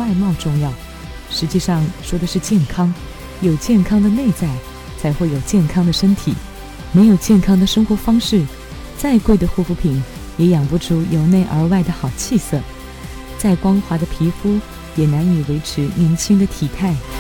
外貌重要，实际上说的是健康。有健康的内在，才会有健康的身体。没有健康的生活方式，再贵的护肤品也养不出由内而外的好气色，再光滑的皮肤也难以维持年轻的体态。